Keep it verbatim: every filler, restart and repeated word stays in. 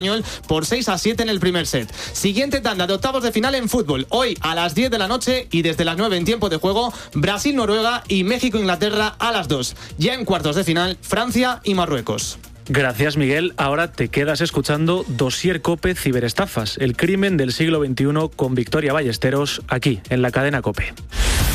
por seis a siete en el primer set. Siguiente tanda de octavos de final en fútbol. Hoy a las diez de la noche y desde las nueve en tiempo de juego, Brasil-Noruega y México-Inglaterra a las dos. Ya en cuartos de final, Francia y Marruecos. Gracias, Miguel. Ahora te quedas escuchando Dossier COPE Ciberestafas, el crimen del siglo veintiuno con Victoria Ballesteros, aquí en la cadena COPE.